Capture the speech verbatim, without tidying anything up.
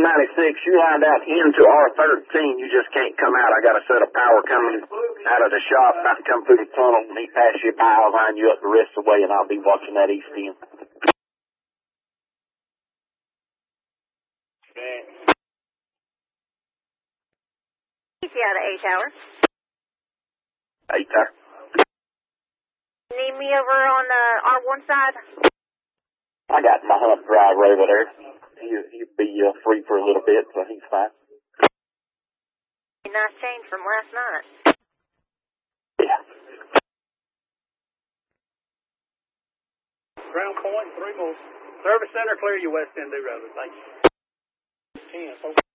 ninety-six, you lined out into R thirteen. You just can't come out. I got a set of power coming out of the shop, about to come through the tunnel, and he pass you by. I'll line you up the rest of the way, and I'll be watching that east end. Easy out of A Tower. Eight Tower. Need me over on the R one side? I got my hump driver over there. He'll, he'll be uh, free for a little bit, so he's fine. Nice change from last night. Yeah. Ground point, three more. Service center, clear you west end, do rather. Thank you. ten.